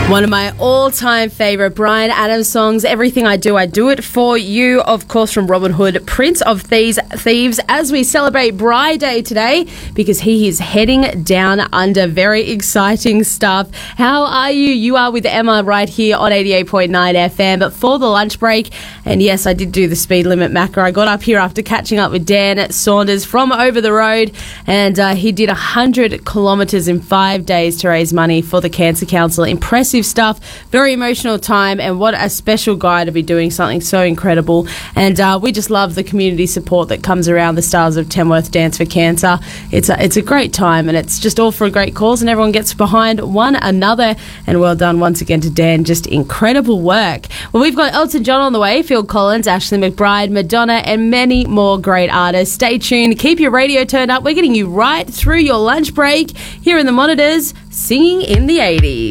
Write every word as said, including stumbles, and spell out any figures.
One of my all-time favourite Bryan Adams songs, Everything I Do, I Do It For You, of course, from Robin Hood, Prince of Thieves, Thieves, as we celebrate Bri Day today, because he is heading down under. Very exciting stuff. How are you? You are with Emma right here on eighty-eight point nine F M, but for the lunch break, and yes, I did do the speed limit macro. I got up here after catching up with Dan Saunders from over the road, and uh, he did one hundred kilometres in five days to raise money for the Cancer Council. Impressive stuff, very emotional time, and what a special guy to be doing something so incredible. And uh, we just love the community support that comes around the Stars of Tamworth Dance for Cancer. It's a, it's a great time, and it's just all for a great cause, and everyone gets behind one another. And well done once again to Dan, just incredible work. Well, we've got Elton John on the way, Phil Collins, Ashley McBryde, Madonna, and many more great artists. Stay tuned, keep your radio turned up. We're getting you right through your lunch break here in the Monitors, singing in the eighties.